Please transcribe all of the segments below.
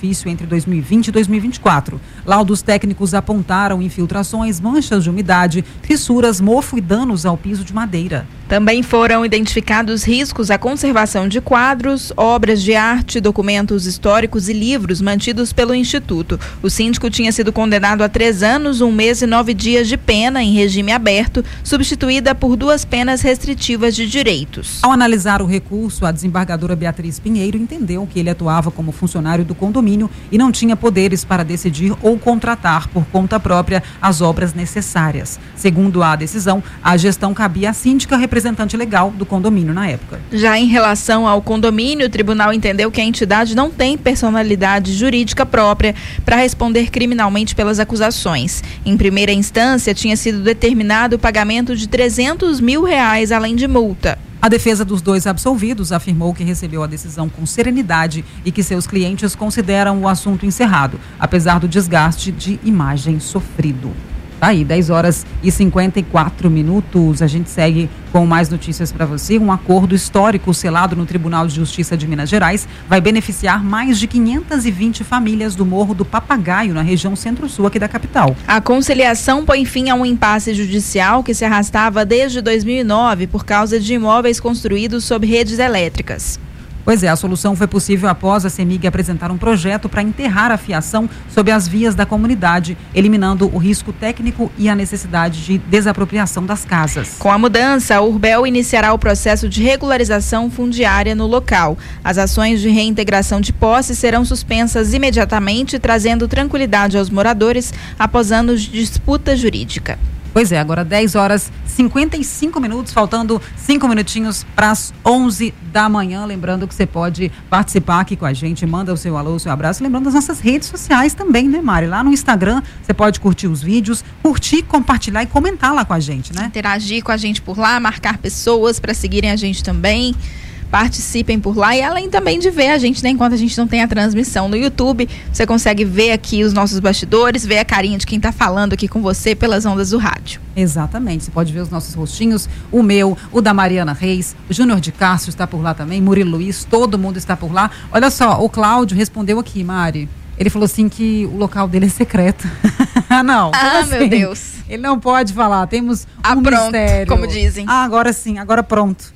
edifício entre 2020 e 2024. Laudos técnicos apontaram infiltrações, manchas de umidade, fissuras, mofo e danos ao piso de madeira. Também foram identificados riscos à conservação de quadros, obras de arte, documentos históricos e livros mantidos pelo Instituto. O síndico tinha sido condenado a 3 anos, 1 mês e 9 dias de pena em regime aberto, substituída por 2 penas restritivas de direitos. Ao analisar o recurso, a desembargadora Beatriz Pinheiro entendeu que ele atuava como funcionário do condomínio e não tinha poderes para decidir ou contratar por conta própria as obras necessárias. Segundo a decisão, a gestão cabia à síndica representante legal do condomínio na época. Já em relação ao condomínio, o tribunal entendeu que a entidade não tem personalidade jurídica própria para responder criminalmente pelas acusações. Em primeira instância, tinha sido determinado o pagamento de R$300 mil além de multa. A defesa dos 2 absolvidos afirmou que recebeu a decisão com serenidade e que seus clientes consideram o assunto encerrado, apesar do desgaste de imagem sofrido. Tá aí, 10h54. A gente segue com mais notícias para você. Um acordo histórico selado no Tribunal de Justiça de Minas Gerais vai beneficiar mais de 520 famílias do Morro do Papagaio, na região centro-sul aqui da capital. A conciliação põe fim a um impasse judicial que se arrastava desde 2009 por causa de imóveis construídos sob redes elétricas. Pois é, a solução foi possível após a CEMIG apresentar um projeto para enterrar a fiação sob as vias da comunidade, eliminando o risco técnico e a necessidade de desapropriação das casas. Com a mudança, a Urbel iniciará o processo de regularização fundiária no local. As ações de reintegração de posse serão suspensas imediatamente, trazendo tranquilidade aos moradores após anos de disputa jurídica. Pois é, agora 10h55, faltando 5 minutinhos para as 11 da manhã. Lembrando que você pode participar aqui com a gente, manda o seu alô, o seu abraço. Lembrando das nossas redes sociais também, né, Mari? Lá no Instagram, você pode curtir os vídeos, curtir, compartilhar e comentar lá com a gente, né? Interagir com a gente por lá, marcar pessoas para seguirem a gente também. Participem por lá e além também de ver a gente, né, enquanto a gente não tem a transmissão no YouTube, você consegue ver aqui os nossos bastidores, ver a carinha de quem está falando aqui com você pelas ondas do rádio. Exatamente, você pode ver os nossos rostinhos, o meu, o da Mariana Reis, o Júnior de Castro está por lá também, Murilo Luiz, todo mundo está por lá. Olha só, o Cláudio respondeu aqui, Mari, ele falou assim que o local dele é secreto. Não. Ah, meu Deus. Ele não pode falar, temos um mistério. Como dizem. Ah, agora sim, agora pronto.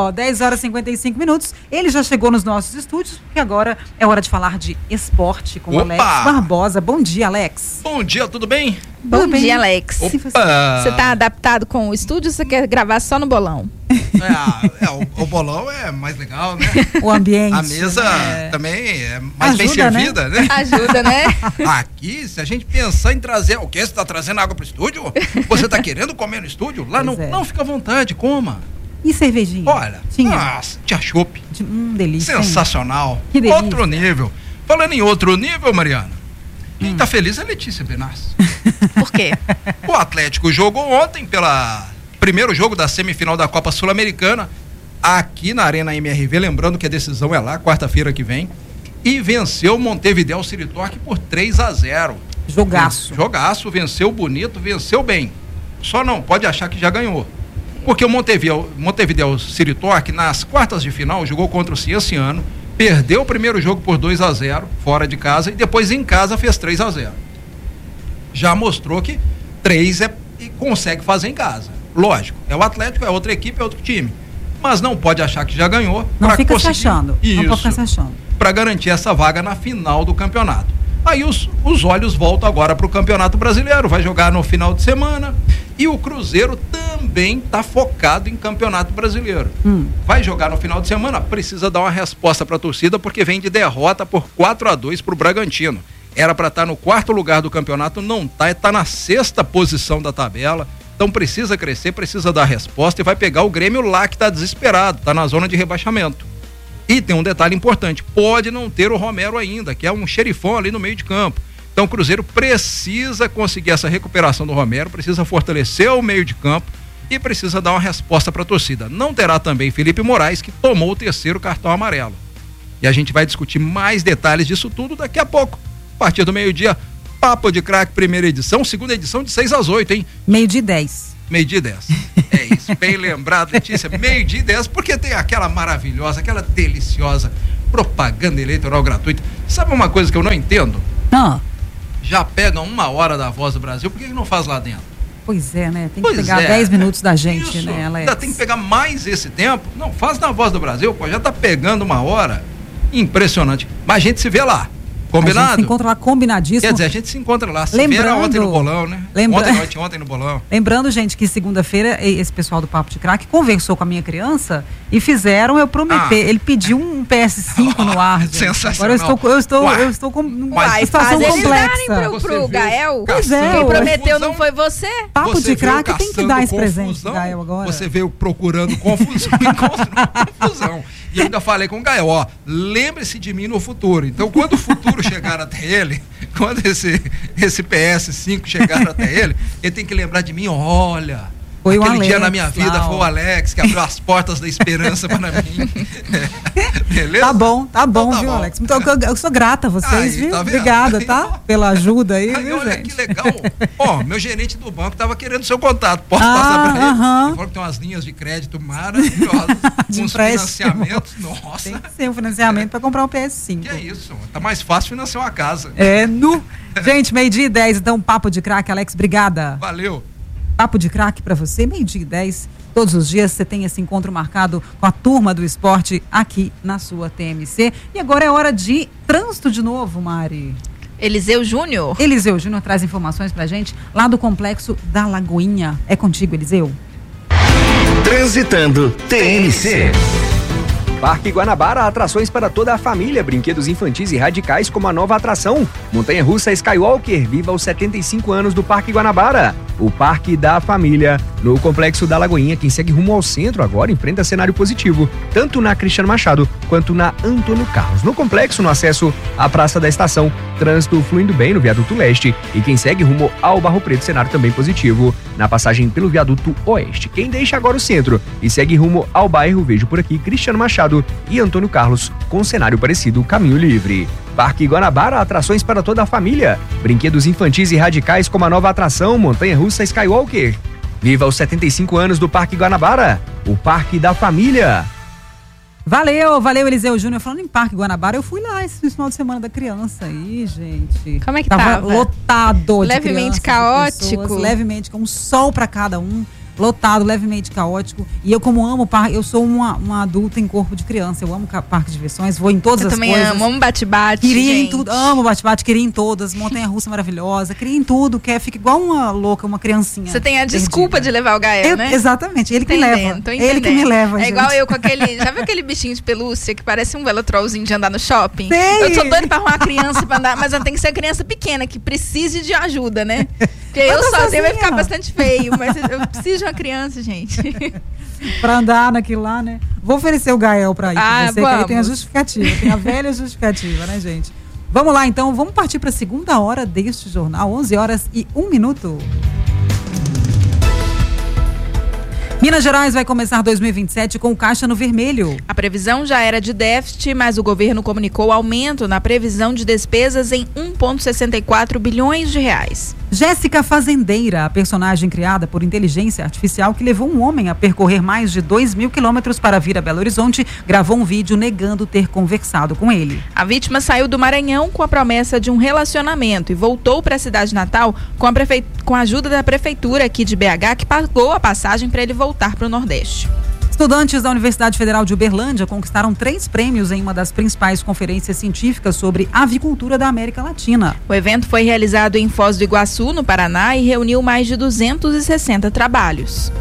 10h55. Ele já chegou nos nossos estúdios, porque agora é hora de falar de esporte com o Alex Barbosa. Bom dia, Alex. Bom dia, tudo bem? Bom dia, Alex. Opa. Você está adaptado com o estúdio ou você quer gravar só no bolão? O bolão é mais legal, né? O ambiente. A mesa também é mais bem servida, né? Ajuda, né? Aqui, se a gente pensar em trazer... O quê? Você está trazendo água pro estúdio? Você está querendo comer no estúdio? Lá não, fica à vontade, coma. E cervejinha? Olha, nossa, tia chopp. Delícia. Sensacional. Que delícia. Outro nível. Falando em outro nível, Mariana, quem tá feliz é a Letícia Benassi. Por quê? O Atlético jogou ontem pela primeiro jogo da semifinal da Copa Sul-Americana, aqui na Arena MRV, lembrando que a decisão é lá, quarta-feira que vem, e venceu o Montevideo City Torque por 3-0. Jogaço, venceu bonito, venceu bem. Só não pode achar que já ganhou. Porque o Montevideo City Torque, nas quartas de final, jogou contra o Cienciano, perdeu o primeiro jogo por 2-0, fora de casa, e depois em casa fez 3-0. Já mostrou que 3 e consegue fazer em casa. Lógico, é o Atlético, é outra equipe, é outro time. Mas não pode achar que já ganhou. Não fica se achando. Isso, não pode ficar se achando. Para garantir essa vaga na final do campeonato. Aí os olhos voltam agora para o Campeonato Brasileiro, vai jogar no final de semana, e o Cruzeiro também está focado em Campeonato Brasileiro. Vai jogar no final de semana, precisa dar uma resposta para a torcida, porque vem de derrota por 4-2 para o Bragantino. Era para estar no 4º lugar do campeonato, não está na 6ª posição da tabela, então precisa crescer, precisa dar resposta, e vai pegar o Grêmio lá que está desesperado, está na zona de rebaixamento. E tem um detalhe importante, pode não ter o Romero ainda, que é um xerifão ali no meio de campo. Então o Cruzeiro precisa conseguir essa recuperação do Romero, precisa fortalecer o meio de campo e precisa dar uma resposta para a torcida. Não terá também Felipe Moraes, que tomou o 3º cartão amarelo. E a gente vai discutir mais detalhes disso tudo daqui a pouco. A partir do meio-dia, Papo de Craque, primeira edição, segunda edição de 6 às 8, hein? 12h10. 12h10. É isso, bem lembrado, Letícia, 12h10, porque tem aquela maravilhosa, aquela deliciosa propaganda eleitoral gratuita. Sabe uma coisa que eu não entendo? Não. Já pegam 1 hora da Voz do Brasil, por que não faz lá dentro? Pois é, né? Tem que pegar 10 minutos da gente, isso, né, Alex? Ainda tem que pegar mais esse tempo. Não, faz na Voz do Brasil, pô, já tá pegando 1 hora. Impressionante. Mas a gente se vê lá. Combinado? A gente se encontra lá, combinadíssimo. Quer dizer, a gente se encontra lá. Se vê ontem no bolão, né? Ontem no bolão. Lembrando, gente, que segunda-feira esse pessoal do Papo de Craque conversou com a minha criança e fizeram eu prometer. Ele pediu um PS5 no ar. Sensacional. Agora eu estou com uma situação complexa. Pro Gael? Pois é. Quem prometeu não foi você? Papo de Craque tem que dar esse presente pro Gael agora. Você veio procurando confusão e encontrou confusão. E eu ainda falei com o Gael, lembre-se de mim no futuro. Então, quando o futuro chegar até ele, quando esse PS5 chegar até ele tem que lembrar de mim, olha, foi aquele Alex, dia na minha vida foi o Alex que abriu as portas da esperança para mim. Beleza? Tá bom, então, viu, Alex? Então, eu sou grata a vocês, viu? Tá Obrigada, tá? Pela ajuda aí, viu, olha gente? que legal. Meu gerente do banco tava querendo seu contato. Posso passar para ele? Ele falou que tem umas linhas de crédito maravilhosas, uns financiamentos. Nossa. Tem que ser um financiamento para comprar um PS5. Que é isso? Tá mais fácil financiar uma casa. Gente, 12:10, então, Papo de Craque. Alex, obrigada. Valeu. Papo de Craque para você, 12:10. Todos os dias você tem esse encontro marcado com a turma do esporte aqui na sua TMC. E agora é hora de trânsito de novo, Mari. Eliseu Júnior traz informações pra gente lá do Complexo da Lagoinha. É contigo, Eliseu. Transitando TMC. Parque Guanabara, atrações para toda a família, brinquedos infantis e radicais como a nova atração Montanha-russa Skywalker, viva os 75 anos do Parque Guanabara. O Parque da Família, no Complexo da Lagoinha. Quem segue rumo ao centro agora enfrenta cenário positivo, tanto na Cristiano Machado quanto na Antônio Carlos. No complexo, no acesso à Praça da Estação, trânsito fluindo bem no Viaduto Leste. E quem segue rumo ao Barro Preto, cenário também positivo na passagem pelo Viaduto Oeste. Quem deixa agora o centro e segue rumo ao bairro, vejo por aqui Cristiano Machado e Antônio Carlos, com cenário parecido, caminho livre. Parque Guanabara, atrações para toda a família, brinquedos infantis e radicais como a nova atração Montanha-russa Skywalker. Viva os 75 anos do Parque Guanabara, o Parque da Família. Valeu, Eliseu Júnior. Falando em Parque Guanabara, eu fui lá esse final de semana da criança aí, gente. Como é que tava? Lotado de levemente caótico. Pessoas, levemente, com um sol para cada um. Lotado, levemente caótico. E eu, como amo parque, eu sou uma adulta em corpo de criança. Eu amo parque de diversões, vou em todas as coisas. Eu também amo bate-bate. Queria em tudo, amo bate-bate, queria em todas. Montanha-russa maravilhosa, queria em tudo, fica igual uma louca, uma criancinha. Você tem a desculpa de levar o Gael, né? Exatamente, ele que me leva. Ele que me leva, gente. É igual eu com aquele, já viu aquele bichinho de pelúcia que parece um velotrolzinho de andar no shopping? Sei. Eu tô doida pra arrumar uma criança pra andar, mas ela tem que ser criança pequena, que precise de ajuda, né? Porque eu sozinha vai ficar bastante feio, mas eu preciso de uma criança, gente. Pra andar naquilo lá, né? Vou oferecer o Gael pra ir pra você, que aí tem a justificativa, tem a velha justificativa, né, gente? Vamos lá, então, vamos partir pra segunda hora deste jornal, 11h01. Minas Gerais vai começar 2027 com caixa no vermelho. A previsão já era de déficit, mas o governo comunicou aumento na previsão de despesas em 1,64 bilhões de reais. Jéssica Fazendeira, a personagem criada por inteligência artificial que levou um homem a percorrer mais de 2.000 quilômetros para vir a Belo Horizonte, gravou um vídeo negando ter conversado com ele. A vítima saiu do Maranhão com a promessa de um relacionamento e voltou para a cidade natal com a ajuda da prefeitura aqui de BH, que pagou a passagem para ele voltar para o Nordeste. Estudantes da Universidade Federal de Uberlândia conquistaram 3 prêmios em uma das principais conferências científicas sobre avicultura da América Latina. O evento foi realizado em Foz do Iguaçu, no Paraná, e reuniu mais de 260 trabalhos.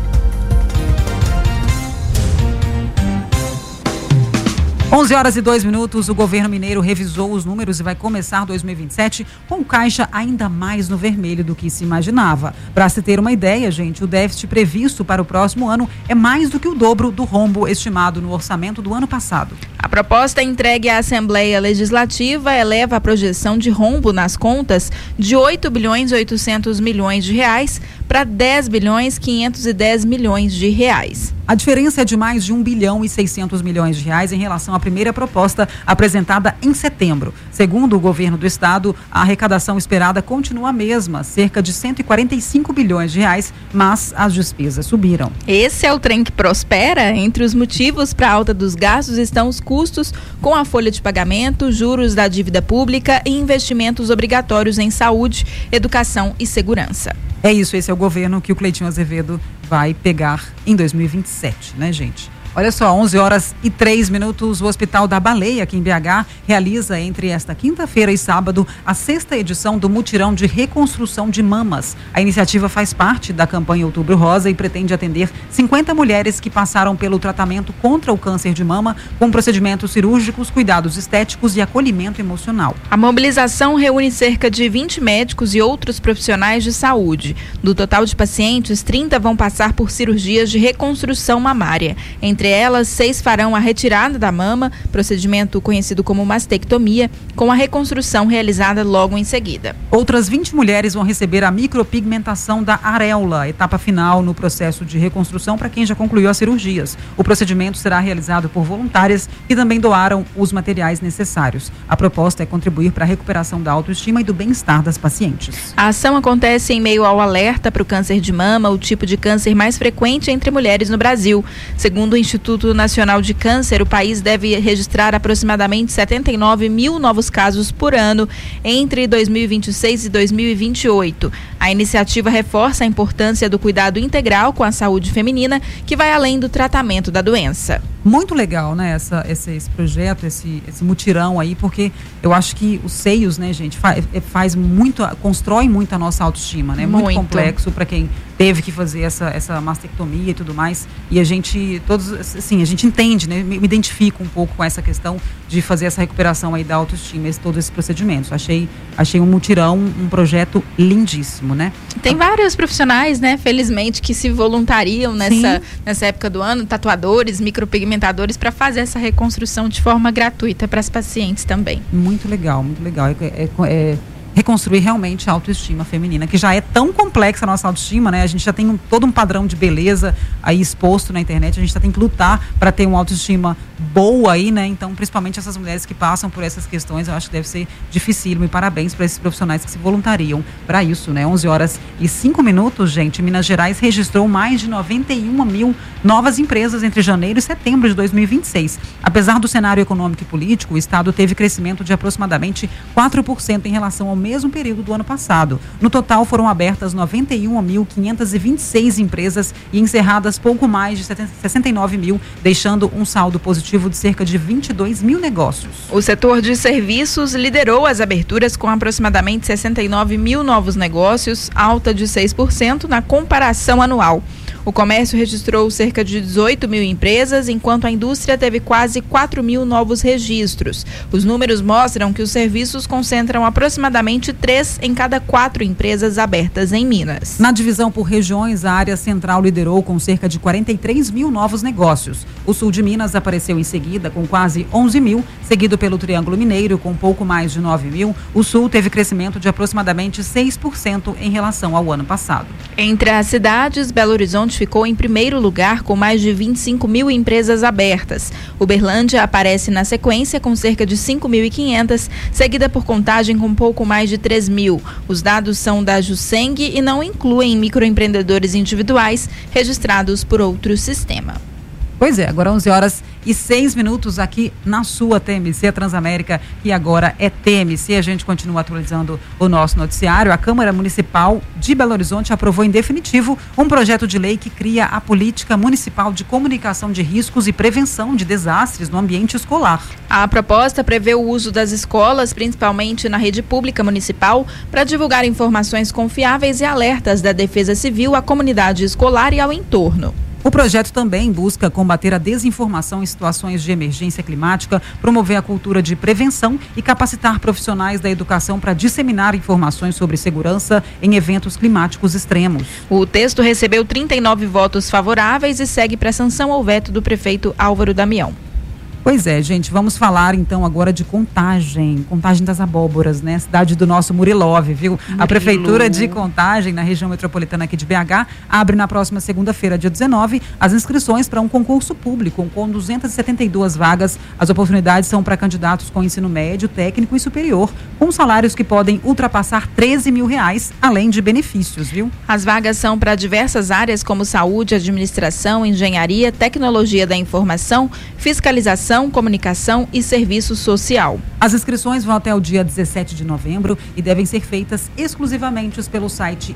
11h02, o governo mineiro revisou os números e vai começar 2027 com caixa ainda mais no vermelho do que se imaginava. Para se ter uma ideia, gente, o déficit previsto para o próximo ano é mais do que o dobro do rombo estimado no orçamento do ano passado. A proposta entregue à Assembleia Legislativa eleva a projeção de rombo nas contas de 8 bilhões 800 milhões de reais para 10 bilhões 510 milhões de reais. A diferença é de mais de 1 bilhão e 600 milhões de reais em relação à a primeira proposta apresentada em setembro. Segundo o governo do estado, a arrecadação esperada continua a mesma, cerca de 145 bilhões de reais, mas as despesas subiram. Esse é o trem que prospera. Entre os motivos para a alta dos gastos estão os custos com a folha de pagamento, juros da dívida pública e investimentos obrigatórios em saúde, educação e segurança. É isso, esse é o governo que o Cleitinho Azevedo vai pegar em 2027, né, gente? Olha só, 11h03, o Hospital da Baleia, aqui em BH, realiza entre esta quinta-feira e sábado a 6ª edição do mutirão de reconstrução de mamas. A iniciativa faz parte da campanha Outubro Rosa e pretende atender 50 mulheres que passaram pelo tratamento contra o câncer de mama, com procedimentos cirúrgicos, cuidados estéticos e acolhimento emocional. A mobilização reúne cerca de 20 médicos e outros profissionais de saúde. Do total de pacientes, 30 vão passar por cirurgias de reconstrução mamária. Entre elas, 6 farão a retirada da mama, procedimento conhecido como mastectomia, com a reconstrução realizada logo em seguida. Outras 20 mulheres vão receber a micropigmentação da areola, etapa final no processo de reconstrução para quem já concluiu as cirurgias. O procedimento será realizado por voluntárias que também doaram os materiais necessários. A proposta é contribuir para a recuperação da autoestima e do bem-estar das pacientes. A ação acontece em meio ao alerta para o câncer de mama, o tipo de câncer mais frequente entre mulheres no Brasil. Segundo o Instituto Nacional de Câncer, o país deve registrar aproximadamente 79 mil novos casos por ano entre 2026 e 2028. A iniciativa reforça a importância do cuidado integral com a saúde feminina, que vai além do tratamento da doença. Muito legal, né, esse projeto, esse mutirão aí, porque eu acho que os seios, né, gente, constrói muito a nossa autoestima, né? Muito complexo para quem teve que fazer essa mastectomia e tudo mais. E a gente, todos, assim, a gente entende, né? Me identifico um pouco com essa questão de fazer essa recuperação aí da autoestima, todos esses procedimentos. Achei um mutirão, um projeto lindíssimo, né? Tem vários profissionais, né, felizmente, que se voluntariam nessa época do ano, tatuadores, micropigmentadores, para fazer essa reconstrução de forma gratuita para as pacientes também. Muito legal, muito legal. Reconstruir realmente a autoestima feminina, que já é tão complexa a nossa autoestima, né? A gente já tem todo um padrão de beleza aí exposto na internet, a gente tem que lutar para ter uma autoestima boa aí, né? Então, principalmente essas mulheres que passam por essas questões, eu acho que deve ser dificílimo, e parabéns para esses profissionais que se voluntariam para isso, né? 11h05, gente. Minas Gerais registrou mais de 91 mil novas empresas entre janeiro e setembro de 2026. Apesar do cenário econômico e político, o estado teve crescimento de aproximadamente 4% em relação ao mesmo período do ano passado. No total, foram abertas 91.526 empresas e encerradas pouco mais de 69 mil, deixando um saldo positivo de cerca de 22 mil negócios. O setor de serviços liderou as aberturas com aproximadamente 69 mil novos negócios, alta de 6% na comparação anual. O comércio registrou cerca de 18 mil empresas, enquanto a indústria teve quase 4 mil novos registros. Os números mostram que os serviços concentram aproximadamente 3 em cada 4 empresas abertas em Minas. Na divisão por regiões, a área central liderou com cerca de 43 mil novos negócios. O sul de Minas apareceu em seguida com quase 11 mil, seguido pelo Triângulo Mineiro com pouco mais de 9 mil. O sul teve crescimento de aproximadamente 6% em relação ao ano passado. Entre as cidades, Belo Horizonte ficou em primeiro lugar com mais de 25 mil empresas abertas. Uberlândia aparece na sequência com cerca de 5.500, seguida por Contagem com pouco mais de 3 mil. Os dados são da Juseng e não incluem microempreendedores individuais registrados por outro sistema. Pois é, agora 11h06 aqui na sua TMC, a Transamérica, e agora é TMC. A gente continua atualizando o nosso noticiário. A Câmara Municipal de Belo Horizonte aprovou em definitivo um projeto de lei que cria a Política Municipal de Comunicação de Riscos e Prevenção de Desastres no Ambiente Escolar. A proposta prevê o uso das escolas, principalmente na rede pública municipal, para divulgar informações confiáveis e alertas da Defesa Civil à comunidade escolar e ao entorno. O projeto também busca combater a desinformação em situações de emergência climática, promover a cultura de prevenção e capacitar profissionais da educação para disseminar informações sobre segurança em eventos climáticos extremos. O texto recebeu 39 votos favoráveis e segue para sanção ao veto do prefeito Álvaro Damião. Pois é, gente, vamos falar então agora de Contagem das Abóboras, né? Cidade do nosso Murilove, viu? A Prefeitura de Contagem, na região metropolitana aqui de BH, abre na próxima segunda-feira, dia 19, as inscrições para um concurso público com 272 vagas. As oportunidades são para candidatos com ensino médio, técnico e superior, com salários que podem ultrapassar R$13 mil, além de benefícios, viu? As vagas são para diversas áreas como saúde, administração, engenharia, tecnologia da informação, fiscalização, comunicação e serviço social. As inscrições vão até o dia 17 de novembro e devem ser feitas exclusivamente pelo site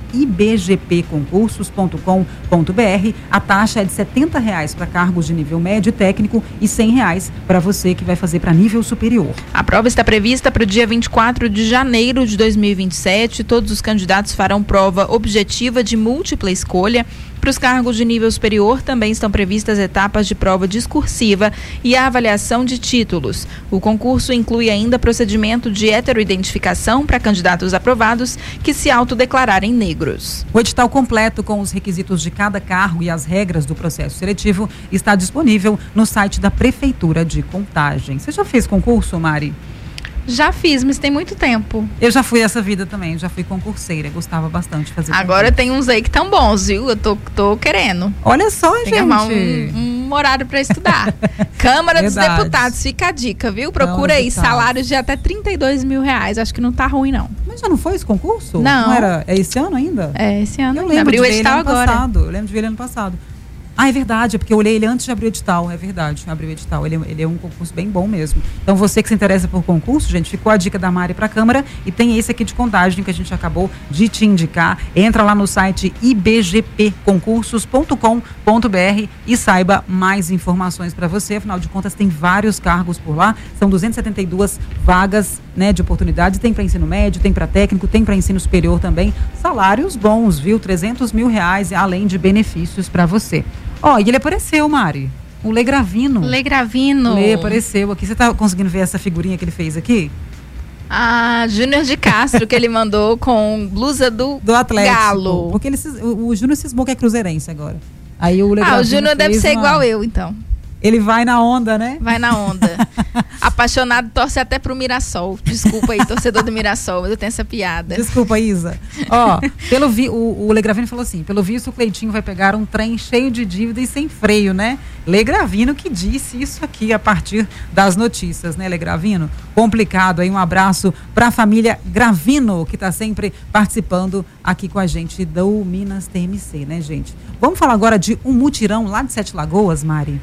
ibgpconcursos.com.br. A taxa é de R$70 para cargos de nível médio e técnico e R$100 para você que vai fazer para nível superior. A prova está prevista para o dia 24 de janeiro de 2027. Todos os candidatos farão prova objetiva de múltipla escolha. Para os cargos de nível superior também estão previstas etapas de prova discursiva e a avaliação de títulos. O concurso inclui ainda procedimento de heteroidentificação para candidatos aprovados que se autodeclararem negros. O edital completo com os requisitos de cada cargo e as regras do processo seletivo está disponível no site da Prefeitura de Contagem. Você já fez concurso, Mari? Já fiz, mas tem muito tempo. Eu já fui essa vida também, já fui concurseira, gostava bastante de fazer Agora tem uns aí que estão bons, viu? Eu tô querendo. Olha só, tem gente. Tem que arrumar um horário para estudar. Câmara dos Deputados, fica a dica, viu? Procura aí, salários de até R$32 mil. Acho que não tá ruim, não. Mas já não foi esse concurso? Não. É esse ano ainda? É esse ano. Eu lembro abriu de o edital agora. Eu lembro de ver ele ano passado. Ah, é verdade, é porque eu olhei ele antes de abrir o edital, é verdade, abriu o edital, ele é um concurso bem bom mesmo. Então você que se interessa por concurso, gente, ficou a dica da Mari para a Câmara e tem esse aqui de Contagem que a gente acabou de te indicar. Entra lá no site ibgpconcursos.com.br e saiba mais informações para você, afinal de contas tem vários cargos por lá, são 272 vagas, né, de oportunidades, tem para ensino médio, tem para técnico, tem para ensino superior também, salários bons, viu, R$300 mil, além de benefícios para você. Ó, e ele apareceu, Mari. O Lê Gravino. Lê Gravino. Lê apareceu aqui. Você tá conseguindo ver essa figurinha que ele fez aqui? Ah, Júnior de Castro, que ele mandou com blusa do Atlético. Galo. Porque o Júnior cismou que é cruzeirense agora. Aí o Lê Gravino o Júnior deve ser igual eu, então. Ele vai na onda, né? Vai na onda. Apaixonado, torce até pro Mirassol. Desculpa aí, torcedor do Mirassol, mas eu tenho essa piada. Desculpa, Isa. Ó, o Lê Gravino falou assim, pelo visto o Cleitinho vai pegar um trem cheio de dívida e sem freio, né? Lê Gravino que disse isso aqui a partir das notícias, né, Lê Gravino? Complicado aí, um abraço pra família Gravino, que tá sempre participando aqui com a gente do Minas TMC, né, gente? Vamos falar agora de um mutirão lá de Sete Lagoas, Mari?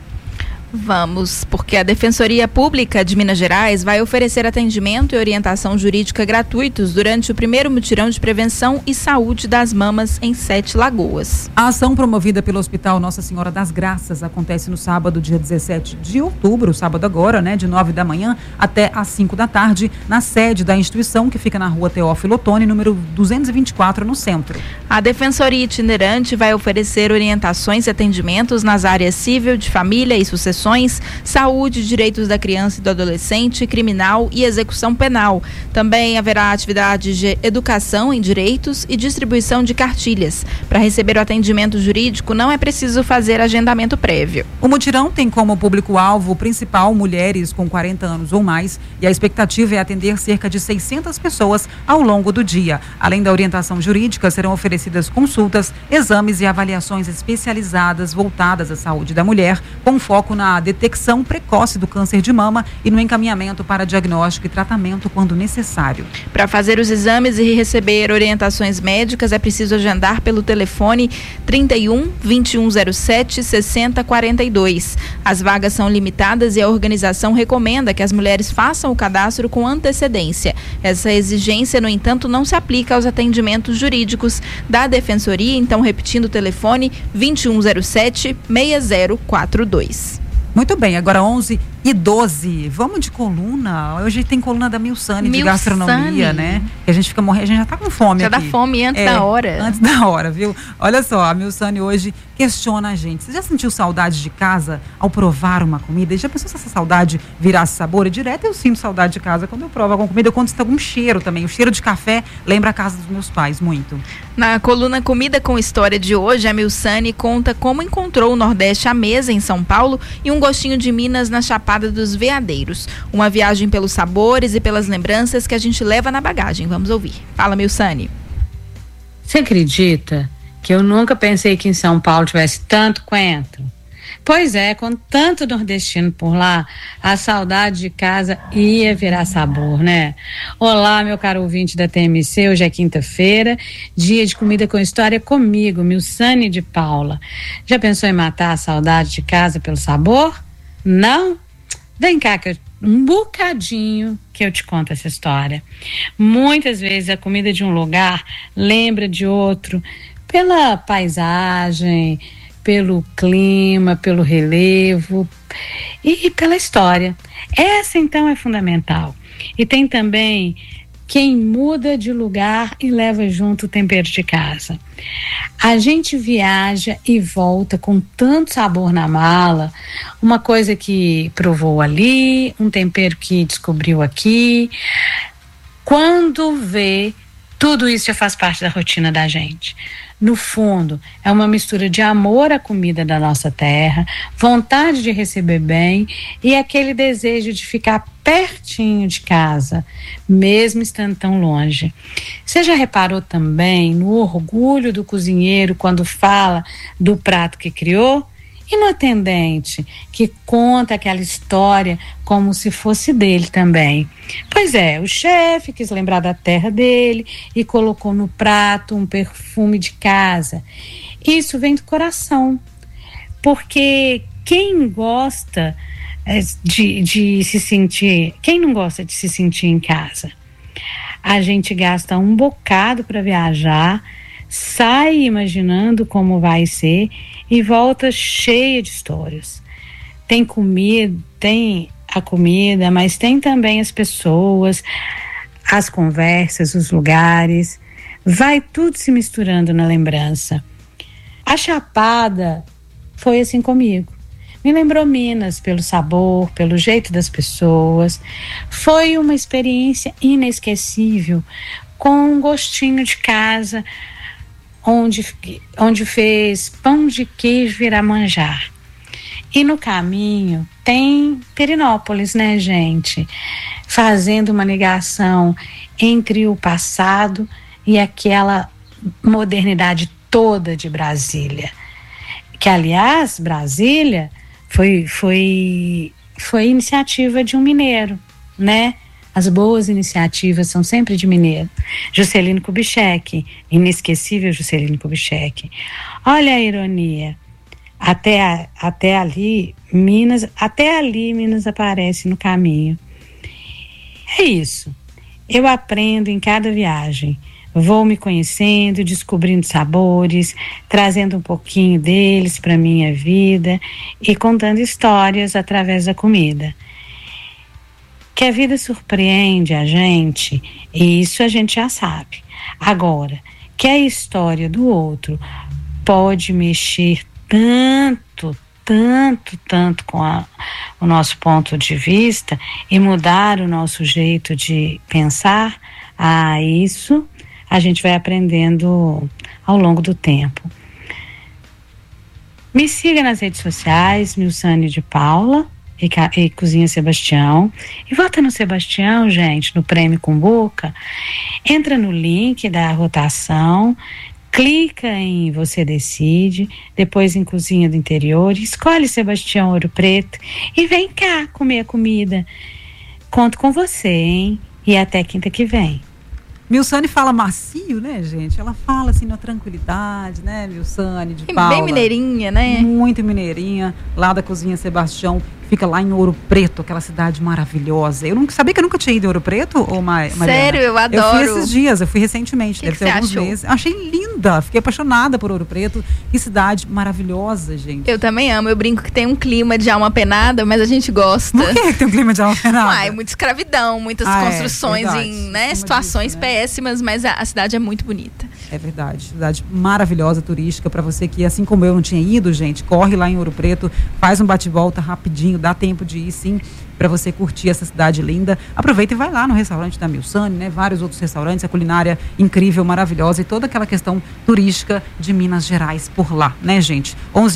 Vamos, porque a Defensoria Pública de Minas Gerais vai oferecer atendimento e orientação jurídica gratuitos durante o primeiro mutirão de prevenção e saúde das mamas em Sete Lagoas. A ação promovida pelo Hospital Nossa Senhora das Graças acontece no sábado, dia 17 de outubro, sábado agora, né, de 9 da manhã até às 5 da tarde, na sede da instituição, que fica na rua Teófilo Otoni, número 224, no centro. A Defensoria Itinerante vai oferecer orientações e atendimentos nas áreas civil, de família e sucessões, saúde, direitos da criança e do adolescente, criminal e execução penal. Também haverá atividades de educação em direitos e distribuição de cartilhas. Para receber o atendimento jurídico, não é preciso fazer agendamento prévio. O mutirão tem como público-alvo principal mulheres com 40 anos ou mais e a expectativa é atender cerca de 600 pessoas ao longo do dia. Além da orientação jurídica, serão oferecidas consultas, exames e avaliações especializadas voltadas à saúde da mulher, com foco na detecção precoce do câncer de mama e no encaminhamento para diagnóstico e tratamento quando necessário. Para fazer os exames e receber orientações médicas, é preciso agendar pelo telefone 31-2107-6042. As vagas são limitadas e a organização recomenda que as mulheres façam o cadastro com antecedência. Essa exigência, no entanto, não se aplica aos atendimentos jurídicos da Defensoria, então repetindo o telefone 2107-6042. Muito bem, agora 11h12. Vamos de coluna. Hoje tem coluna da Milsane de gastronomia, né? Que a gente fica morrendo, a gente já tá com fome já aqui. Já dá fome antes da hora. Antes da hora, viu? Olha só, a Milsane hoje questiona a gente. Você já sentiu saudade de casa ao provar uma comida? E já pensou se essa saudade virasse sabor? E direto eu sinto saudade de casa quando eu provo alguma comida. Eu conto algum cheiro também. O cheiro de café lembra a casa dos meus pais, muito. Na coluna Comida com História de hoje, a Milsane conta como encontrou o Nordeste à mesa em São Paulo e um gostinho de Minas na Chapada Chapada dos Veadeiros. Uma viagem pelos sabores e pelas lembranças que a gente leva na bagagem. Vamos ouvir. Fala, Milsane. Você acredita que eu nunca pensei que em São Paulo tivesse tanto coentro? Pois é, com tanto nordestino por lá, a saudade de casa ia virar sabor, né? Olá, meu caro ouvinte da TMC, hoje é quinta-feira, dia de comida com história comigo, Milsane de Paula. Já pensou em matar a saudade de casa pelo sabor? Não? Vem cá, que um bocadinho que eu te conto essa história. Muitas vezes a comida de um lugar lembra de outro, pela paisagem, pelo clima, pelo relevo e pela história. Essa então é fundamental. E tem também quem muda de lugar e leva junto o tempero de casa. A gente viaja e volta com tanto sabor na mala, uma coisa que provou ali, um tempero que descobriu aqui. Quando vê, tudo isso já faz parte da rotina da gente. No fundo, é uma mistura de amor à comida da nossa terra, vontade de receber bem e aquele desejo de ficar pertinho de casa, mesmo estando tão longe. Você já reparou também no orgulho do cozinheiro quando fala do prato que criou? E no atendente, que conta aquela história como se fosse dele também. Pois é, o chefe quis lembrar da terra dele e colocou no prato um perfume de casa. Isso vem do coração, porque quem gosta de se sentir, quem não gosta de se sentir em casa? A gente gasta um bocado para viajar, sai imaginando como vai ser e volta cheia de histórias. Tem comida, tem a comida, mas tem também as pessoas, as conversas, os lugares. Vai tudo se misturando na lembrança. A Chapada foi assim comigo. Me lembrou Minas pelo sabor, pelo jeito das pessoas. Foi uma experiência inesquecível, com um gostinho de casa, onde fez pão de queijo virar manjar. E no caminho tem Perinópolis, né, gente? Fazendo uma ligação entre o passado e aquela modernidade toda de Brasília. Que, aliás, Brasília foi iniciativa de um mineiro, né? As boas iniciativas são sempre de mineiro. Juscelino Kubitschek, inesquecível Juscelino Kubitschek. Olha a ironia. Até ali Minas aparece no caminho. É isso. Eu aprendo em cada viagem. Vou me conhecendo, descobrindo sabores, trazendo um pouquinho deles para minha vida e contando histórias através da comida. Que a vida surpreende a gente, e isso a gente já sabe. Agora, que a história do outro pode mexer tanto com o nosso ponto de vista e mudar o nosso jeito de pensar, isso a gente vai aprendendo ao longo do tempo. Me siga nas redes sociais, Milsane de Paula e Cozinha Sebastião. E vota no Sebastião, gente, no Prêmio Cumbuca. Entra no link da rotação, clica em Você Decide, depois em Cozinha do Interior, escolhe Sebastião Ouro Preto e vem cá comer a comida. Conto com você, hein? E até quinta que vem. Milsane fala macio, né, gente? Ela fala assim na tranquilidade, né, Milsane de Paula. Bem mineirinha, né? Muito mineirinha, lá da Cozinha Sebastião, fica lá em Ouro Preto, aquela cidade maravilhosa. Eu não sabia que eu nunca tinha ido em Ouro Preto, ou Mariana? Sério, eu adoro. Eu fui esses dias, eu fui recentemente, deve ter alguns meses. Achei linda, fiquei apaixonada por Ouro Preto. Que cidade maravilhosa, gente. Eu também amo, eu brinco que tem um clima de alma penada, mas a gente gosta. Por que tem um clima de alma penada? Uai, muita escravidão, muitas construções em situações péssimas, mas a cidade é muito bonita. É verdade, cidade maravilhosa, turística, para você que, assim como eu, não tinha ido, gente, corre lá em Ouro Preto, faz um bate-volta rapidinho, dá tempo de ir sim, para você curtir essa cidade linda. Aproveita e vai lá no restaurante da Milsane, né? Vários outros restaurantes, a culinária incrível, maravilhosa e toda aquela questão turística de Minas Gerais por lá, né, gente?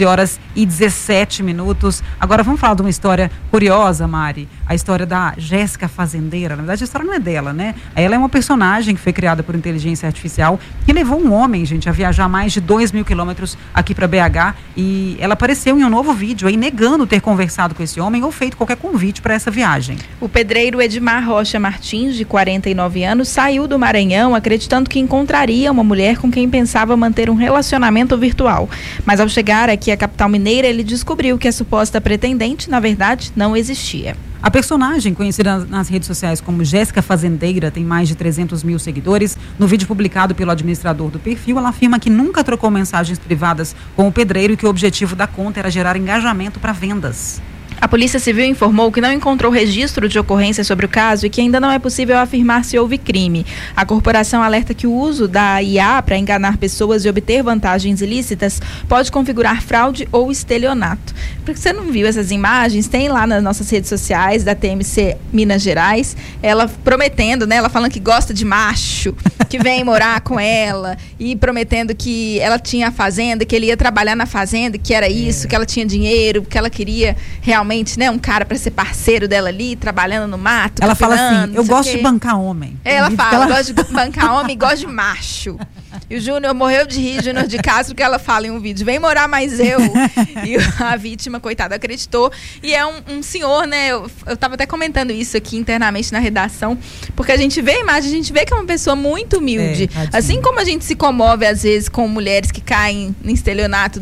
11h17. Agora vamos falar de uma história curiosa, Mari. A história da Jéssica Fazendeira. Na verdade, a história não é dela, né? Ela é uma personagem que foi criada por inteligência artificial que levou um homem, gente, a viajar mais de 2.000 quilômetros aqui para BH, e ela apareceu em um novo vídeo aí negando ter conversado com esse homem ou feito qualquer convite para essa viagem. O pedreiro Edmar Rocha Martins, de 49 anos, saiu do Maranhão acreditando que encontraria uma mulher com quem pensava manter um relacionamento virtual. Mas ao chegar aqui à capital mineira, ele descobriu que a suposta pretendente, na verdade, não existia. A personagem, conhecida nas redes sociais como Jéssica Fazendeira, tem mais de 300 mil seguidores. No vídeo publicado pelo administrador do perfil, ela afirma que nunca trocou mensagens privadas com o pedreiro e que o objetivo da conta era gerar engajamento para vendas. A Polícia Civil informou que não encontrou registro de ocorrência sobre o caso e que ainda não é possível afirmar se houve crime. A corporação alerta que o uso da IA para enganar pessoas e obter vantagens ilícitas pode configurar fraude ou estelionato. Porque você não viu essas imagens? Tem lá nas nossas redes sociais da TMC Minas Gerais, ela prometendo, né? Ela falando que gosta de macho, que vem morar com ela e prometendo que ela tinha a fazenda, que ele ia trabalhar na fazenda, que era isso, que ela tinha dinheiro, que ela queria realmente, né, um cara para ser parceiro dela ali, trabalhando no mato. Ela fala assim, eu gosto de bancar homem. Ela fala, gosto de bancar homem e gosto de macho. E o Júnior morreu de rir, Júnior de Castro, que ela fala em um vídeo, vem morar mais eu. E a vítima, coitada, acreditou. E é um senhor, né, eu tava até comentando isso aqui internamente na redação, porque a gente vê a imagem, a gente vê que é uma pessoa muito humilde. Assim como a gente se comove, às vezes, com mulheres que caem no estelionato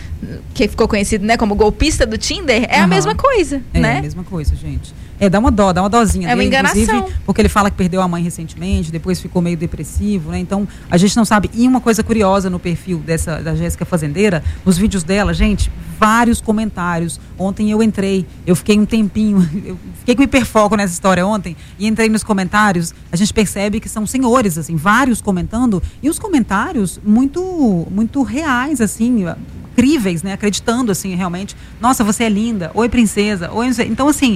que ficou conhecido, né, como golpista do Tinder, é a mesma coisa, né? É a mesma coisa, gente. Dá uma dosinha. É uma enganação. Inclusive, porque ele fala que perdeu a mãe recentemente, depois ficou meio depressivo, né? Então, a gente não sabe. E uma coisa curiosa no perfil da Jéssica Fazendeira, nos vídeos dela, gente, vários comentários. Ontem eu fiquei um tempinho, eu fiquei com hiperfoco nessa história ontem, e entrei nos comentários, a gente percebe que são senhores, assim, vários comentando, e os comentários muito, muito reais, assim, incríveis, né? Acreditando, assim, realmente, nossa, você é linda, oi princesa, oi, não sei. Então, assim,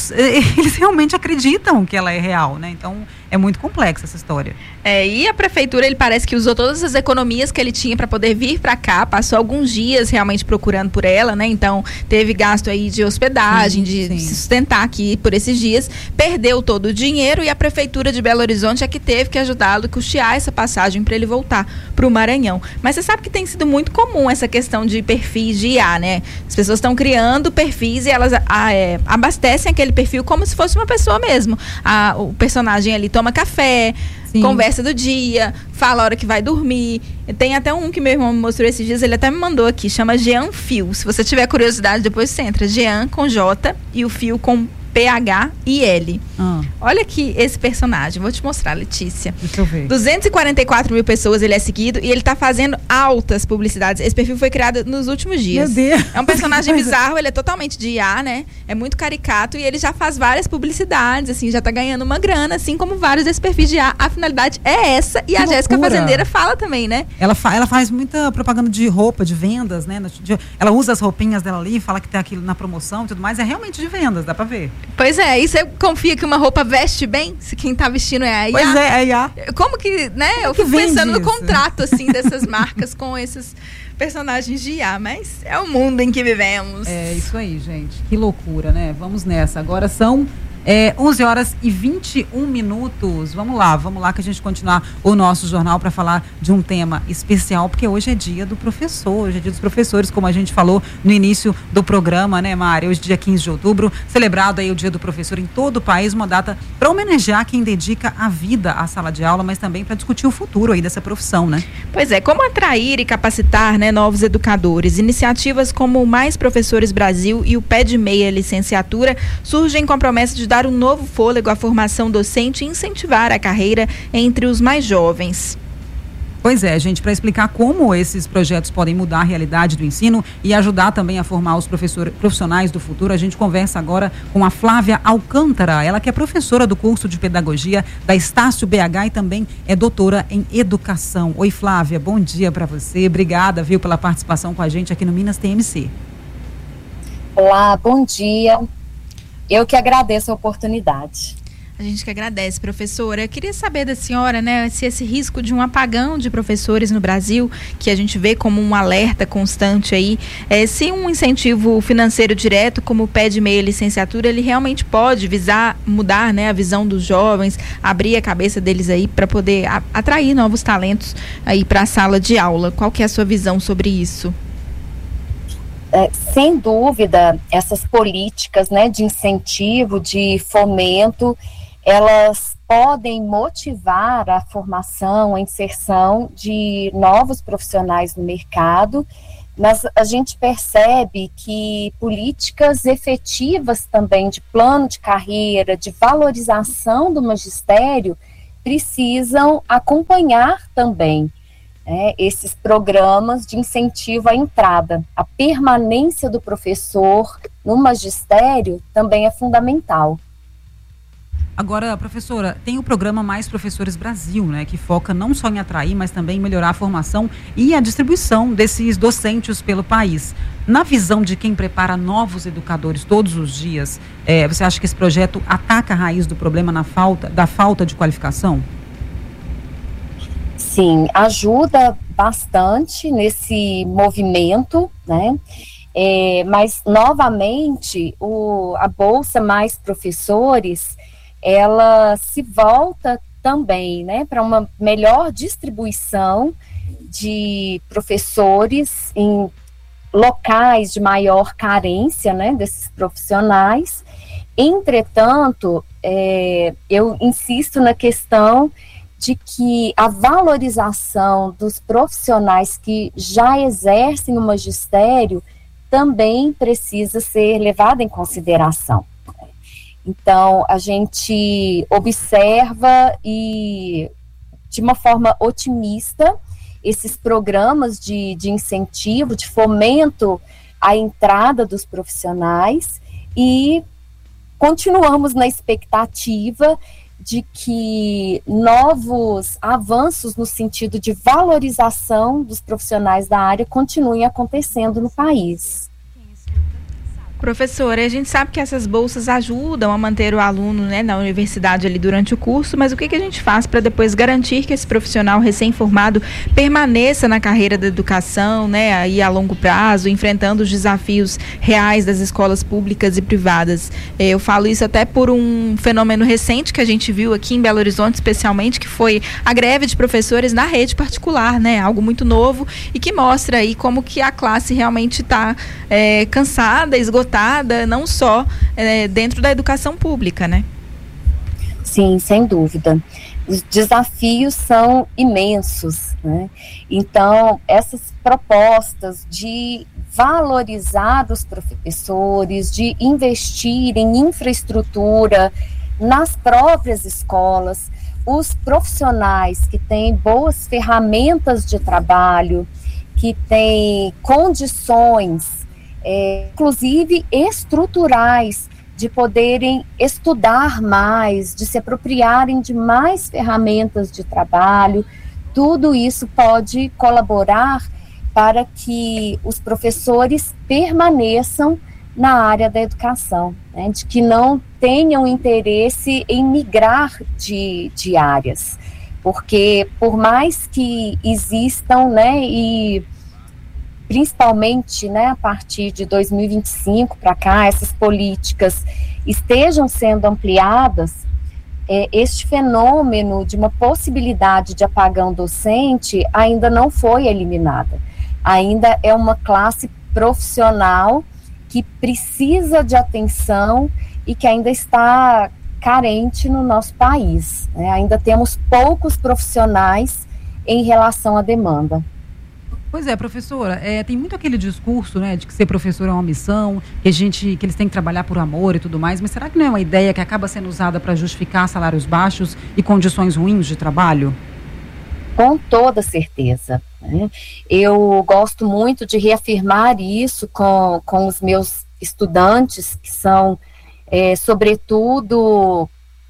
eles realmente acreditam que ela é real, né? Então, é muito complexa essa história. E a prefeitura, ele parece que usou todas as economias que ele tinha para poder vir para cá, passou alguns dias realmente procurando por ela, né? Então, teve gasto aí de hospedagem, de se sustentar aqui por esses dias, perdeu todo o dinheiro e a prefeitura de Belo Horizonte é que teve que ajudá-lo a custear essa passagem para ele voltar para o Maranhão. Mas você sabe que tem sido muito comum essa questão de perfis de IA, né? As pessoas estão criando perfis e elas abastecem aquele perfil como se fosse uma pessoa mesmo. O personagem ali toma café, conversa do dia, fala a hora que vai dormir. Tem até um que meu irmão me mostrou esses dias, ele até me mandou aqui, chama Jean Fio. Se você tiver curiosidade, depois você entra. Jean com J e o Fio com PHIL. Olha aqui esse personagem, vou te mostrar, Letícia. Deixa eu ver. 244 mil pessoas ele é seguido e ele tá fazendo altas publicidades. Esse perfil foi criado nos últimos dias. Meu Deus. É um personagem bizarro, ele é totalmente de IA, né? É muito caricato e ele já faz várias publicidades, assim, já tá ganhando uma grana, assim como vários desses perfis de IA. A finalidade é essa e a Jéssica Fazendeira fala também, né? Ela faz muita propaganda de roupa, de vendas, né? Ela usa as roupinhas dela ali, fala que tem aquilo na promoção e tudo mais. É realmente de vendas, dá pra ver. Pois é, e você confia que uma roupa veste bem? Se quem tá vestindo é a IA? Pois é a IA. Como que, né? Eu fico pensando no contrato, assim, dessas marcas com esses personagens de IA, mas é o mundo em que vivemos. É isso aí, gente. Que loucura, né? Vamos nessa. Agora são 11h21. Vamos lá que a gente continuar o nosso jornal para falar de um tema especial, porque hoje é dia do professor, hoje é dia dos professores, como a gente falou no início do programa, né, Mari? Hoje, dia 15 de outubro, celebrado aí o dia do professor em todo o país, uma data para homenagear quem dedica a vida à sala de aula, mas também para discutir o futuro aí dessa profissão, né? Pois é, como atrair e capacitar, né, novos educadores? Iniciativas como o Mais Professores Brasil e o Pé de Meia Licenciatura surgem com a promessa de dar um novo fôlego à formação docente e incentivar a carreira entre os mais jovens. Pois é, gente, para explicar como esses projetos podem mudar a realidade do ensino e ajudar também a formar os profissionais do futuro, a gente conversa agora com a Flávia Alcântara, ela que é professora do curso de pedagogia da Estácio BH e também é doutora em educação. Oi, Flávia, bom dia para você, obrigada, pela participação com a gente aqui no Minas TMC. Olá, bom dia. Eu que agradeço a oportunidade. A gente que agradece, professora. Eu queria saber da senhora, né, se esse risco de um apagão de professores no Brasil, que a gente vê como um alerta constante aí, se um incentivo financeiro direto, como o PED Meia Licenciatura, ele realmente pode visar mudar, né, a visão dos jovens, abrir a cabeça deles aí para poder atrair novos talentos aí para a sala de aula. Qual que é a sua visão sobre isso? Sem dúvida, essas políticas, né, de incentivo, de fomento, elas podem motivar a formação, a inserção de novos profissionais no mercado, mas a gente percebe que políticas efetivas também de plano de carreira, de valorização do magistério, precisam acompanhar também esses programas de incentivo à entrada. A permanência do professor no magistério também é fundamental. Agora, professora, tem o programa Mais Professores Brasil, né, que foca não só em atrair, mas também em melhorar a formação e a distribuição desses docentes pelo país. Na visão de quem prepara novos educadores todos os dias, você acha que esse projeto ataca a raiz do problema da falta de qualificação? Sim, ajuda bastante nesse movimento, né? Mas, novamente, a Bolsa Mais Professores, ela se volta também, né, para uma melhor distribuição de professores em locais de maior carência, né, desses profissionais. Entretanto, eu insisto na questão de que a valorização dos profissionais que já exercem o magistério também precisa ser levada em consideração. Então, a gente observa e, de uma forma otimista, esses programas de incentivo, de fomento à entrada dos profissionais e continuamos na expectativa de que novos avanços no sentido de valorização dos profissionais da área continuem acontecendo no país. Professora, a gente sabe que essas bolsas ajudam a manter o aluno, né, na universidade ali durante o curso, mas o que a gente faz para depois garantir que esse profissional recém-formado permaneça na carreira da educação, né, aí a longo prazo, enfrentando os desafios reais das escolas públicas e privadas? Eu falo isso até por um fenômeno recente que a gente viu aqui em Belo Horizonte, especialmente, que foi a greve de professores na rede particular, né, algo muito novo e que mostra aí como que a classe realmente está cansada, esgotada, não só dentro da educação pública, né? Sim, sem dúvida. Os desafios são imensos, né? Então, essas propostas de valorizar os professores, de investir em infraestrutura nas próprias escolas, os profissionais que têm boas ferramentas de trabalho, que têm condições inclusive estruturais, de poderem estudar mais, de se apropriarem de mais ferramentas de trabalho, tudo isso pode colaborar para que os professores permaneçam na área da educação, né, de que não tenham interesse em migrar de áreas, porque por mais que existam, né, e principalmente, né, a partir de 2025 para cá, essas políticas estejam sendo ampliadas, este fenômeno de uma possibilidade de apagão docente ainda não foi eliminada. Ainda é uma classe profissional que precisa de atenção e que ainda está carente no nosso país, né? Ainda temos poucos profissionais em relação à demanda. Pois é, professora, tem muito aquele discurso, né, de que ser professor é uma missão, que eles têm que trabalhar por amor e tudo mais, mas será que não é uma ideia que acaba sendo usada para justificar salários baixos e condições ruins de trabalho? Com toda certeza, né? Eu gosto muito de reafirmar isso com os meus estudantes, que são, sobretudo,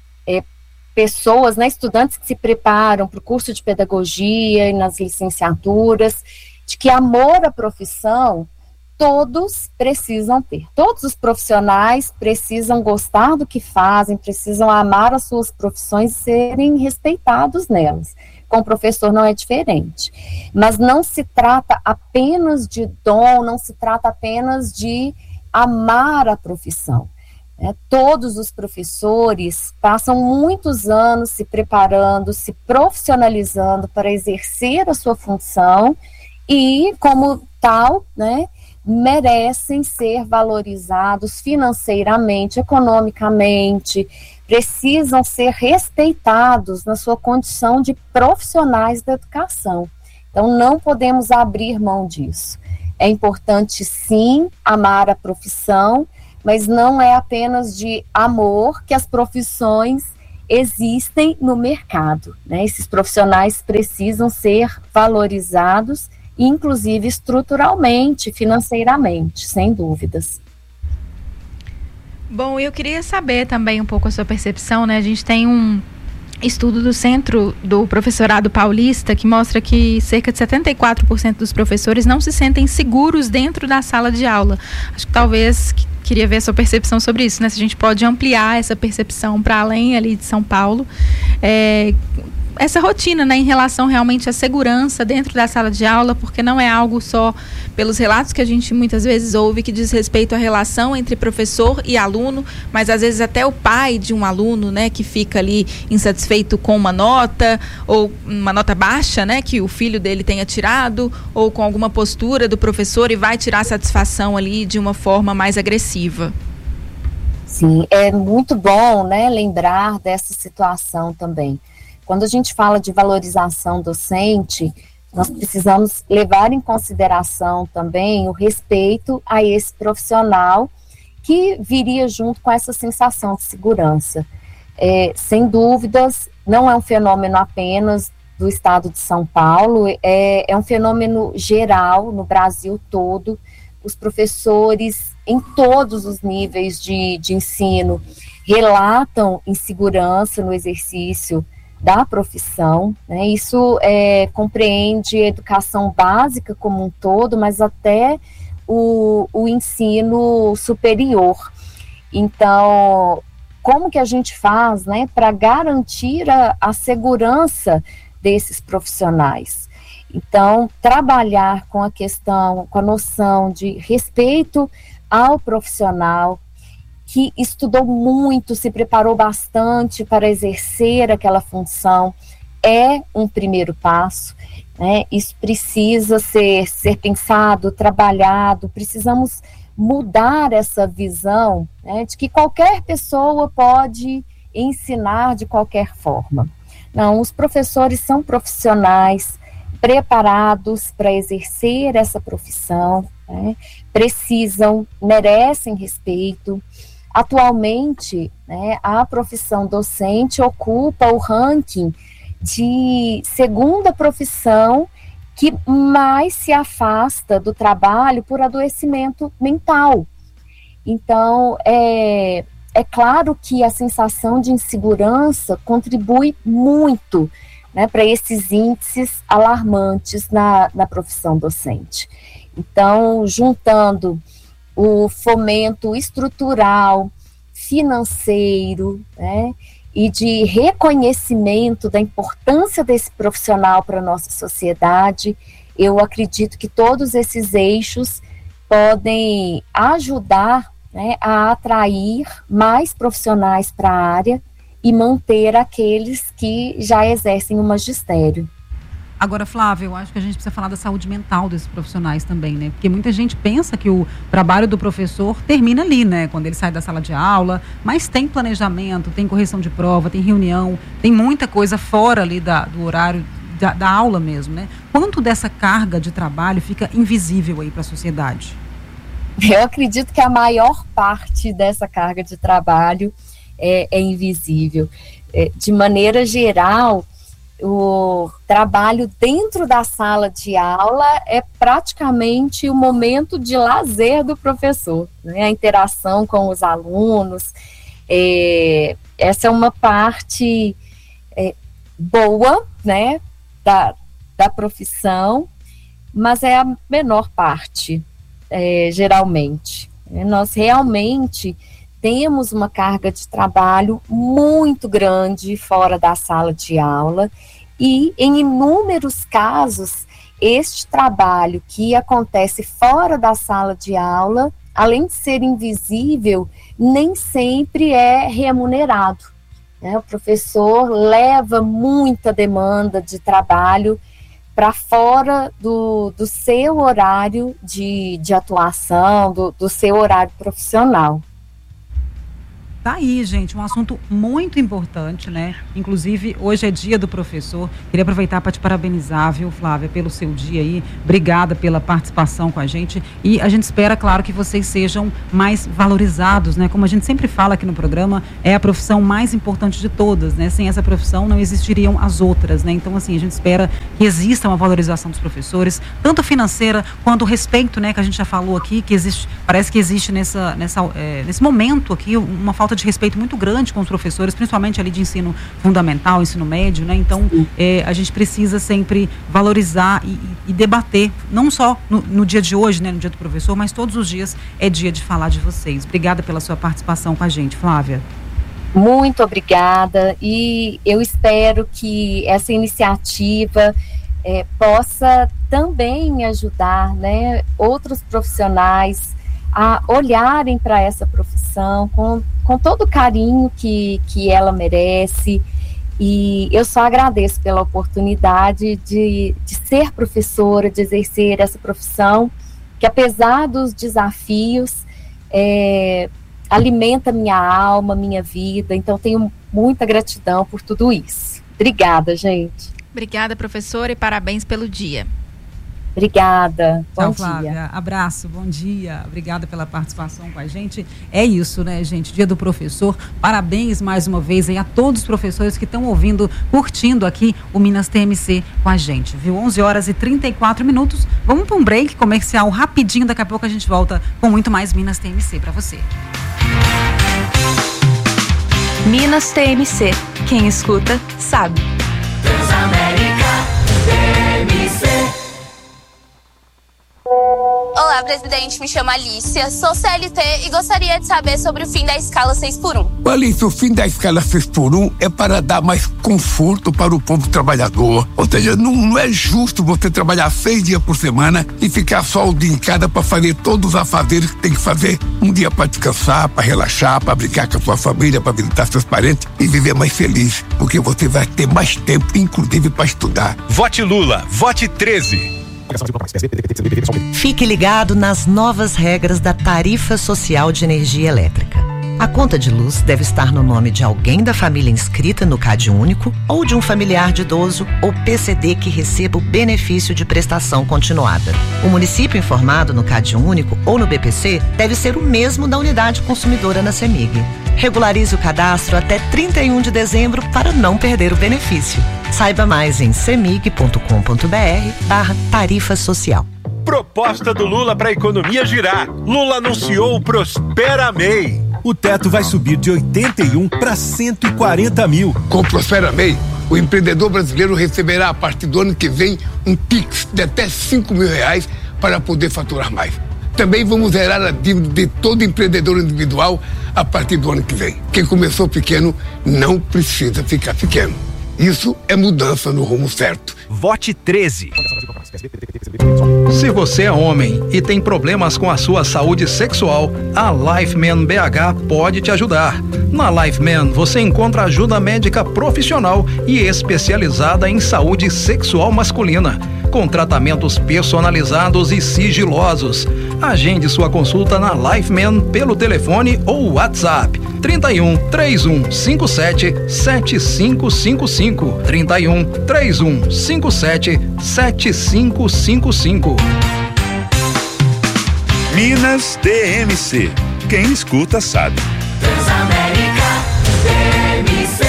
pessoas, né, estudantes que se preparam para o curso de pedagogia e nas licenciaturas, de que amor à profissão todos precisam ter. Todos os profissionais precisam gostar do que fazem, precisam amar as suas profissões e serem respeitados nelas. Com o professor não é diferente. Mas não se trata apenas de dom, não se trata apenas de amar a profissão. Todos os professores passam muitos anos se preparando, se profissionalizando para exercer a sua função e, como tal, merecem ser valorizados financeiramente, economicamente, precisam ser respeitados na sua condição de profissionais da educação. Então, não podemos abrir mão disso. É importante, sim, amar a profissão, mas não é apenas de amor que as profissões existem no mercado, Esses profissionais precisam ser valorizados, inclusive estruturalmente, financeiramente, sem dúvidas. Bom, eu queria saber também um pouco a sua percepção, A gente tem um estudo do Centro do Professorado Paulista que mostra que cerca de 74% dos professores não se sentem seguros dentro da sala de aula. Acho que talvez queria ver a sua percepção sobre isso, Se a gente pode ampliar essa percepção para além ali de São Paulo. Essa rotina, em relação realmente à segurança dentro da sala de aula, porque não é algo só pelos relatos que a gente muitas vezes ouve que diz respeito à relação entre professor e aluno, mas às vezes até o pai de um aluno, que fica ali insatisfeito com uma nota, ou uma nota baixa, que o filho dele tenha tirado, ou com alguma postura do professor e vai tirar satisfação ali de uma forma mais agressiva. Sim, é muito bom, lembrar dessa situação também. Quando a gente fala de valorização docente, nós precisamos levar em consideração também o respeito a esse profissional que viria junto com essa sensação de segurança. Sem dúvidas, não é um fenômeno apenas do estado de São Paulo, é um fenômeno geral no Brasil todo. Os professores em todos os níveis de ensino relatam insegurança no exercício da profissão, Isso compreende a educação básica como um todo, mas até o ensino superior. Então, como que a gente faz, para garantir a segurança desses profissionais? Então, trabalhar com a questão, com a noção de respeito ao profissional, que estudou muito, se preparou bastante para exercer aquela função, é um primeiro passo, Isso precisa ser pensado, trabalhado, precisamos mudar essa visão, de que qualquer pessoa pode ensinar de qualquer forma. Não, os professores são profissionais preparados para exercer essa profissão, merecem respeito. Atualmente, a profissão docente ocupa o ranking de segunda profissão que mais se afasta do trabalho por adoecimento mental. Então, é claro que a sensação de insegurança contribui muito, para esses índices alarmantes na profissão docente. Então, juntando o fomento estrutural, financeiro, e de reconhecimento da importância desse profissional para a nossa sociedade, eu acredito que todos esses eixos podem ajudar a atrair mais profissionais para a área e manter aqueles que já exercem o magistério. Agora, Flávia, eu acho que a gente precisa falar da saúde mental desses profissionais também, Porque muita gente pensa que o trabalho do professor termina ali, quando ele sai da sala de aula, mas tem planejamento, tem correção de prova, tem reunião, tem muita coisa fora ali do horário da aula mesmo, Quanto dessa carga de trabalho fica invisível aí para a sociedade? Eu acredito que a maior parte dessa carga de trabalho é invisível. De maneira geral, o trabalho dentro da sala de aula é praticamente o momento de lazer do professor, a interação com os alunos. Essa é uma parte boa, da profissão, mas é a menor parte. geralmente. Nós realmente temos uma carga de trabalho muito grande fora da sala de aula e, em inúmeros casos, este trabalho que acontece fora da sala de aula, além de ser invisível, nem sempre é remunerado. O professor leva muita demanda de trabalho para fora do seu horário de atuação, do seu horário profissional. Tá aí, gente, um assunto muito importante, né? Inclusive, hoje é dia do professor. Queria aproveitar para te parabenizar, viu, Flávia, pelo seu dia aí. Obrigada pela participação com a gente. E a gente espera, claro, que vocês sejam mais valorizados, né? Como a gente sempre fala aqui no programa, é a profissão mais importante de todas, né? Sem essa profissão não existiriam as outras, né? Então, assim, a gente espera que exista uma valorização dos professores, tanto financeira quanto o respeito, né? Que a gente já falou aqui, que existe, parece que existe nesse momento aqui uma falta de respeito muito grande com os professores, principalmente ali de ensino fundamental, ensino médio, né? Então, a gente precisa sempre valorizar e debater, não só no dia de hoje, né, no dia do professor, mas todos os dias é dia de falar de vocês. Obrigada pela sua participação com a gente, Flávia. Muito obrigada, e eu espero que essa iniciativa possa também ajudar, né, outros profissionais a olharem para essa profissão com todo o carinho que ela merece. E eu só agradeço pela oportunidade de ser professora, de exercer essa profissão, que apesar dos desafios, alimenta minha alma, minha vida. Então tenho muita gratidão por tudo isso. Obrigada, gente. Obrigada, professora, e parabéns pelo dia. Obrigada, bom Flávia. dia. Abraço, bom dia. Obrigada pela participação com a gente. É isso, né, gente? Dia do professor. Parabéns mais uma vez aí a todos os professores que estão ouvindo, curtindo aqui o Minas TMC com a gente, viu? 11h34. Vamos para um break comercial rapidinho. Daqui a pouco a gente volta com muito mais Minas TMC para você. Minas TMC. Quem escuta, sabe. Transamérica TMC. Olá, presidente, me chamo Alicia, sou CLT e gostaria de saber sobre o fim da escala 6x1. Alicia, o fim da escala 6x1 é para dar mais conforto para o povo trabalhador. Ou seja, não é justo você trabalhar 6 dias por semana e ficar só o dia em casa para fazer todos os afazeres que tem que fazer. Um dia para descansar, para relaxar, para brincar com a sua família, para visitar seus parentes e viver mais feliz, porque você vai ter mais tempo, inclusive para estudar. Vote Lula, vote 13. Fique ligado nas novas regras da Tarifa Social de Energia Elétrica. A conta de luz deve estar no nome de alguém da família inscrita no CadÚnico ou de um familiar de idoso ou PCD que receba o benefício de prestação continuada. O município informado no CadÚnico ou no BPC deve ser o mesmo da unidade consumidora na CEMIG. Regularize o cadastro até 31 de dezembro para não perder o benefício. Saiba mais em cemig.com.br/tarifa social. Proposta do Lula para a economia girar. Lula anunciou o Prospera MEI. O teto vai subir de 81 para 140 mil. Com o Prospera MEI, o empreendedor brasileiro receberá a partir do ano que vem um Pix de até R$5.000 para poder faturar mais. Também vamos zerar a dívida de todo empreendedor individual a partir do ano que vem. Quem começou pequeno não precisa ficar pequeno. Isso é mudança no rumo certo. Vote 13. Se você é homem e tem problemas com a sua saúde sexual, a Lifeman BH pode te ajudar. Na Lifeman você encontra ajuda médica profissional e especializada em saúde sexual masculina, com tratamentos personalizados e sigilosos. Agende sua consulta na Lifeman pelo telefone ou WhatsApp 31 31 57 7555 31 31 57 7555. Minas TMC. Quem escuta sabe. Transamérica TMC.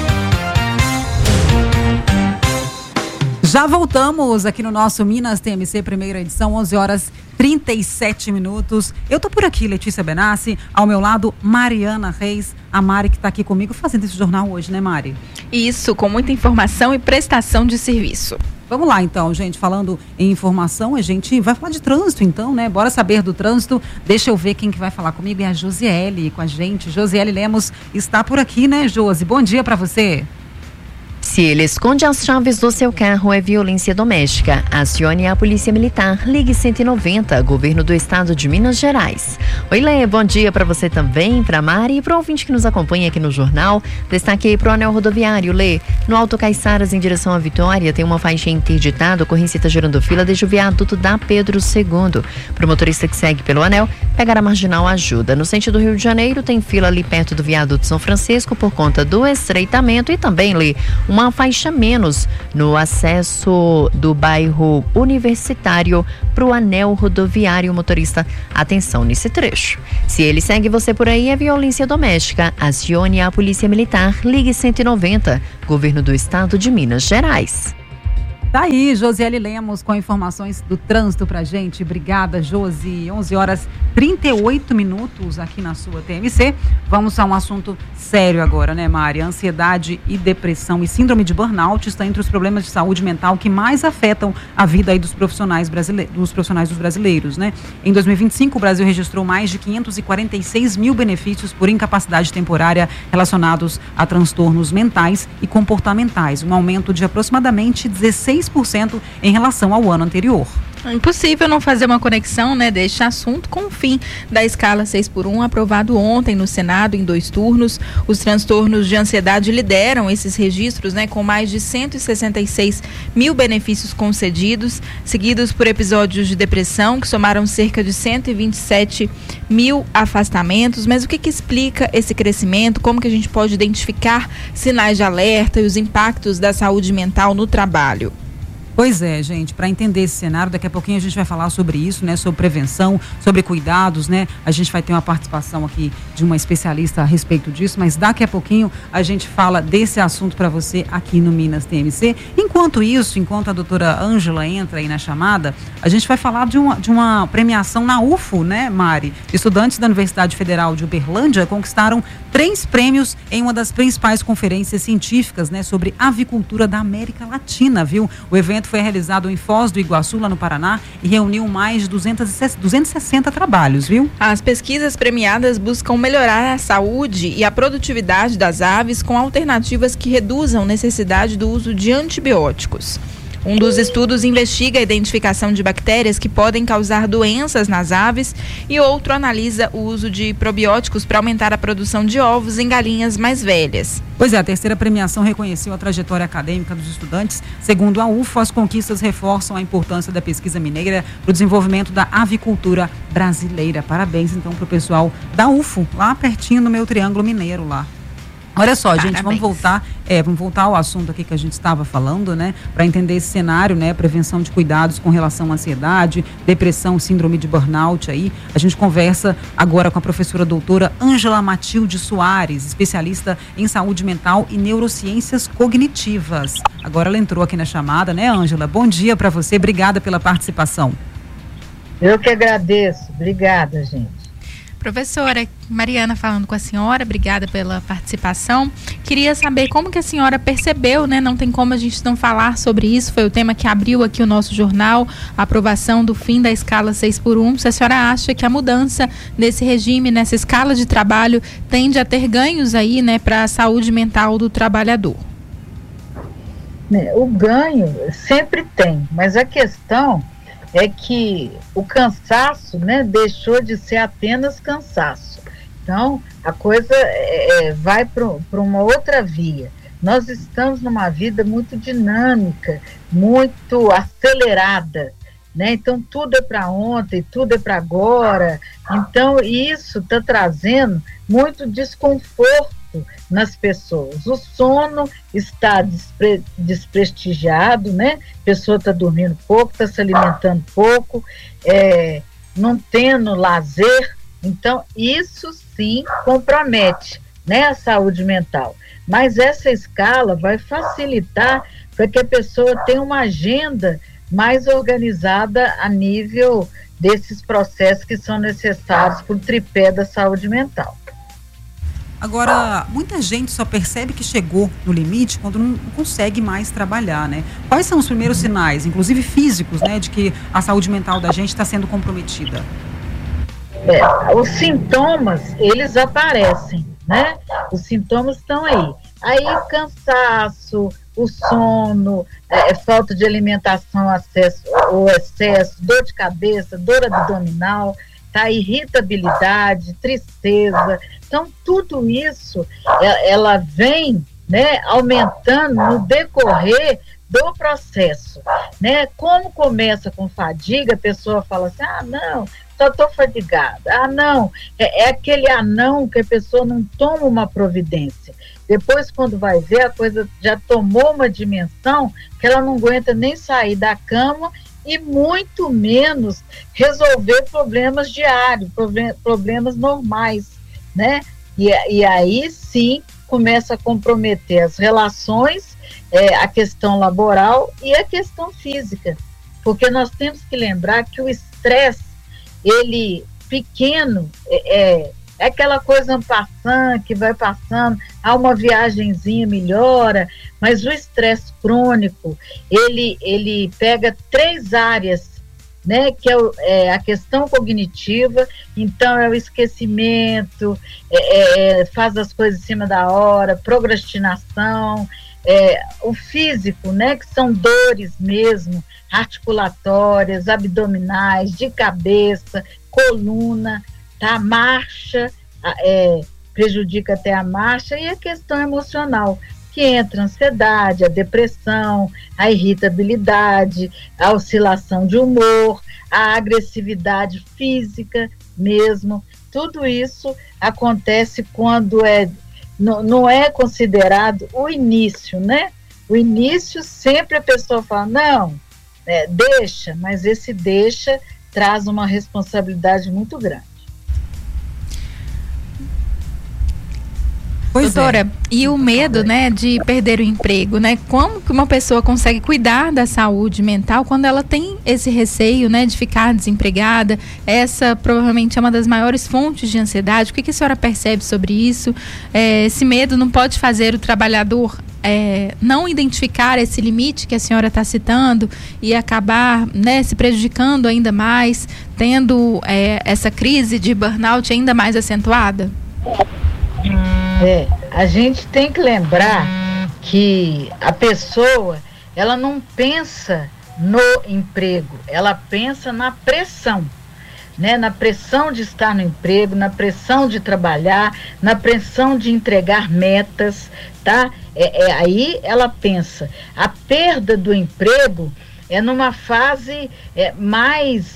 Já voltamos aqui no nosso Minas TMC, primeira edição, 11h37. Eu tô por aqui, Letícia Benassi, ao meu lado, Mariana Reis, a Mari que tá aqui comigo fazendo esse jornal hoje, né, Mari? Isso, com muita informação e prestação de serviço. Vamos lá, então, gente, falando em informação, a gente vai falar de trânsito, então, né? Bora saber do trânsito. Deixa eu ver quem que vai falar comigo, é a Josiele com a gente. Josiele Lemos está por aqui, né, Josi? Bom dia para você. Se ele esconde as chaves do seu carro, é violência doméstica. Acione a Polícia Militar. Ligue 190, Governo do Estado de Minas Gerais. Oi, Lê, bom dia para você também, para Mari e para o ouvinte que nos acompanha aqui no jornal. Destaque aí para o anel rodoviário, Lê. No Alto Caiçaras, em direção à Vitória, tem uma faixa interditada. A ocorrência está gerando fila desde o viaduto da Pedro II. Para o motorista que segue pelo anel, pegar a marginal ajuda. No sentido do Rio de Janeiro, tem fila ali perto do viaduto São Francisco por conta do estreitamento e também, Lê, uma faixa menos no acesso do bairro Universitário para o anel rodoviário. Motorista, atenção nesse trecho. Se ele segue você por aí, é violência doméstica. Acione a Polícia Militar. Ligue 190, Governo do Estado de Minas Gerais. Tá aí, Josiele Lemos com informações do trânsito pra gente. Obrigada, Josi. 11h38 aqui na sua TMC. Vamos a um assunto sério agora, né, Mari? Ansiedade e depressão e síndrome de burnout está entre os problemas de saúde mental que mais afetam a vida aí dos profissionais brasileiros, né? Em 2025, o Brasil registrou mais de 546 mil benefícios por incapacidade temporária relacionados a transtornos mentais e comportamentais, um aumento de aproximadamente 16% em relação ao ano anterior. É impossível não fazer uma conexão, né, deste assunto com o fim da escala 6x1, aprovado ontem no Senado em 2 turnos. Os transtornos de ansiedade lideram esses registros, né, com mais de 166 mil benefícios concedidos, seguidos por episódios de depressão, que somaram cerca de 127 mil afastamentos. Mas o que explica esse crescimento? Como que a gente pode identificar sinais de alerta e os impactos da saúde mental no trabalho? Pois é, gente, para entender esse cenário, daqui a pouquinho a gente vai falar sobre isso, né, sobre prevenção, sobre cuidados, né, a gente vai ter uma participação aqui de uma especialista a respeito disso, mas daqui a pouquinho a gente fala desse assunto para você aqui no Minas TMC. Enquanto isso, enquanto a doutora Ângela entra aí na chamada, a gente vai falar de uma premiação na UFO, né, Mari? Estudantes da Universidade Federal de Uberlândia conquistaram 3 prêmios em uma das principais conferências científicas, né, sobre avicultura da América Latina, viu? O evento foi realizado em Foz do Iguaçu, lá no Paraná, e reuniu mais de 260 trabalhos, viu? As pesquisas premiadas buscam melhorar a saúde e a produtividade das aves com alternativas que reduzam a necessidade do uso de antibióticos. Um dos estudos investiga a identificação de bactérias que podem causar doenças nas aves e outro analisa o uso de probióticos para aumentar a produção de ovos em galinhas mais velhas. Pois é, a terceira premiação reconheceu a trajetória acadêmica dos estudantes. Segundo a UFO, as conquistas reforçam a importância da pesquisa mineira para o desenvolvimento da avicultura brasileira. Parabéns, então, para o pessoal da UFO, lá pertinho no meu Triângulo Mineiro lá. Olha só, Parabéns. gente, vamos voltar ao assunto aqui que a gente estava falando, né? Para entender esse cenário, né? Prevenção de cuidados com relação à ansiedade, depressão, síndrome de burnout aí. A gente conversa agora com a professora doutora Ângela Matilde Soares, especialista em saúde mental e neurociências cognitivas. Agora ela entrou aqui na chamada, né, Ângela? Bom dia para você, obrigada pela participação. Eu que agradeço, obrigada, gente. Professora, Mariana falando com a senhora, obrigada pela participação. Queria saber como que a senhora percebeu, né? Não tem como a gente não falar sobre isso, foi o tema que abriu aqui o nosso jornal, a aprovação do fim da escala 6x1. Se a senhora acha que a mudança nesse regime, nessa escala de trabalho, tende a ter ganhos aí, né, para a saúde mental do trabalhador? O ganho sempre tem, mas a questão é que o cansaço, né, deixou de ser apenas cansaço. Então, a coisa vai para uma outra via. Nós estamos numa vida muito dinâmica, muito acelerada, né? Então, tudo é para ontem, tudo é para agora. Então, isso está trazendo muito desconforto nas pessoas. O sono está desprestigiado, né? A pessoa está dormindo pouco, está se alimentando pouco, não tendo lazer. Então, isso sim compromete, né, a saúde mental. Mas essa escala vai facilitar para que a pessoa tenha uma agenda mais organizada a nível desses processos que são necessários para o tripé da saúde mental. Agora, muita gente só percebe que chegou no limite quando não consegue mais trabalhar, né? Quais são os primeiros sinais, inclusive físicos, né, de que a saúde mental da gente está sendo comprometida? Os sintomas, eles aparecem, né? Os sintomas estão aí. Aí, cansaço, o sono, falta de alimentação, o excesso, dor de cabeça, dor abdominal, tá? Irritabilidade, tristeza. Então, tudo isso, ela vem, né, aumentando no decorrer do processo, né? Como começa com fadiga, a pessoa fala assim, não, só estou fadigada, não, é aquele não que a pessoa não toma uma providência. Depois, quando vai ver, a coisa já tomou uma dimensão que ela não aguenta nem sair da cama e muito menos resolver problemas diários, problemas normais, né? E aí sim começa a comprometer as relações, a questão laboral e a questão física, porque nós temos que lembrar que o estresse, ele pequeno, é aquela coisa passando, que vai passando, há uma viagenzinha, melhora, mas o estresse crônico, ele pega 3 áreas, né, que é a questão cognitiva, então é o esquecimento, faz as coisas em cima da hora, procrastinação, o físico, né, que são dores mesmo, articulatórias, abdominais, de cabeça, coluna, tá? Marcha, prejudica até a marcha, e a questão emocional, que entra a ansiedade, a depressão, a irritabilidade, a oscilação de humor, a agressividade física mesmo. Tudo isso acontece quando não é considerado o início, né? O início, sempre a pessoa fala, não, deixa, mas esse deixa traz uma responsabilidade muito grande. Doutora, e o medo, né, de perder o emprego, né? Como que uma pessoa consegue cuidar da saúde mental quando ela tem esse receio, né, de ficar desempregada? Essa provavelmente é uma das maiores fontes de ansiedade. O que a senhora percebe sobre isso? Esse medo não pode fazer o trabalhador não identificar esse limite que a senhora está citando e acabar, né, se prejudicando ainda mais, tendo essa crise de burnout ainda mais acentuada? A gente tem que lembrar que a pessoa, ela não pensa no emprego, ela pensa na pressão, né? Na pressão de estar no emprego, na pressão de trabalhar, na pressão de entregar metas, tá? Aí ela pensa, a perda do emprego é numa fase mais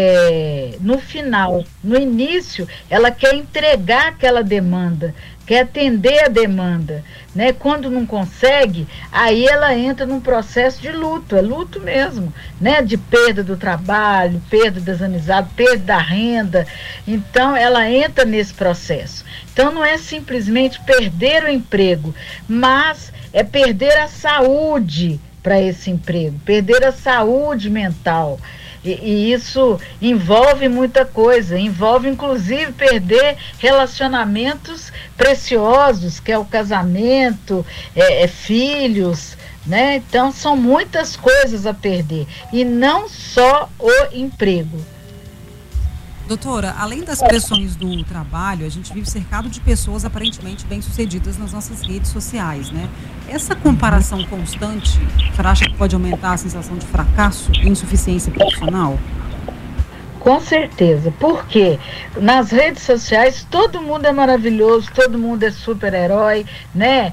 no final. No início, ela quer entregar aquela demanda, quer atender a demanda, né? Quando não consegue, aí ela entra num processo de luto, é luto mesmo, né? De perda do trabalho, perda das amizades, perda da renda. Então, ela entra nesse processo. Então, não é simplesmente perder o emprego, mas é perder a saúde para esse emprego, perder a saúde mental. E isso envolve muita coisa, envolve inclusive perder relacionamentos preciosos, que é o casamento, filhos, né? Então são muitas coisas a perder, e não só o emprego. Doutora, além das pressões do trabalho, a gente vive cercado de pessoas aparentemente bem-sucedidas nas nossas redes sociais, né? Essa comparação constante, você acha que pode aumentar a sensação de fracasso e insuficiência profissional? Com certeza, porque nas redes sociais todo mundo é maravilhoso, todo mundo é super-herói, né?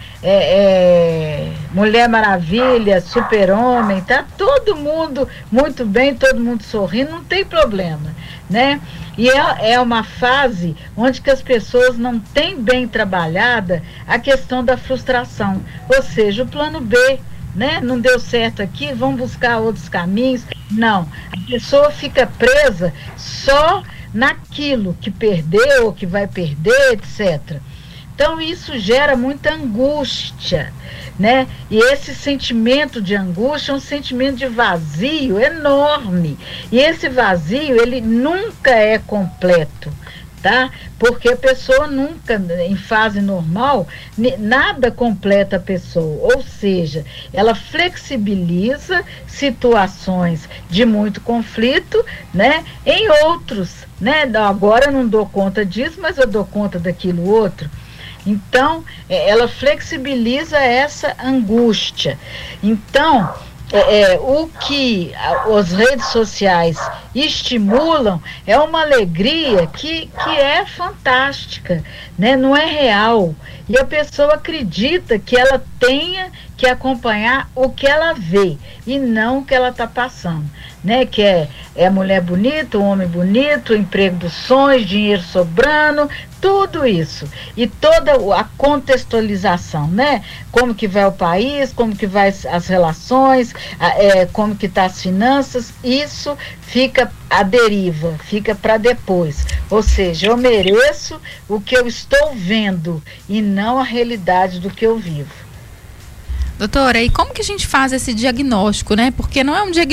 Mulher Maravilha, super-homem, tá? Todo mundo muito bem, todo mundo sorrindo, não tem problema, né? E é uma fase onde que as pessoas não têm bem trabalhada a questão da frustração, ou seja, o plano B, né? Não deu certo aqui, vamos buscar outros caminhos. Não, a pessoa fica presa só naquilo que perdeu, que vai perder, etc. Então isso gera muita angústia, né? E esse sentimento de angústia é um sentimento de vazio enorme. E esse vazio, ele nunca é completo. tá? Porque a pessoa nunca, em fase normal, nada completa a pessoa, ou seja, ela flexibiliza situações de muito conflito, né, em outros, né? Agora eu não dou conta disso, mas eu dou conta daquilo outro. Então, ela flexibiliza essa angústia. Então, o que as redes sociais estimulam é uma alegria que é fantástica, né? Não é real. E a pessoa acredita que ela tenha que acompanhar o que ela vê e não o que ela está passando, né? Que é mulher bonita, homem bonito, emprego dos sonhos, dinheiro sobrando, tudo isso. E toda a contextualização, né? Como que vai o país, como que vai as relações, como que tá as finanças, isso fica à deriva, fica para depois. Ou seja, eu mereço o que eu estou vendo e não a realidade do que eu vivo. Doutora, e como que a gente faz esse diagnóstico, né? Porque não é um diagnóstico